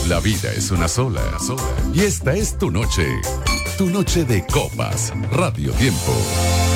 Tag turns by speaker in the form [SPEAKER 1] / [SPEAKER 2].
[SPEAKER 1] La vida es una sola. Y esta es tu noche. Tu noche de copas. Radio Tiempo.